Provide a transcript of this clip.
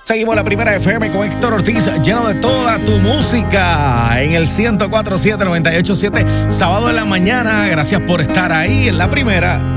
Seguimos la primera FM con Héctor Ortiz, lleno de toda tu música en el 104.7, 98.7, sábado en la mañana. Gracias por estar ahí en la primera.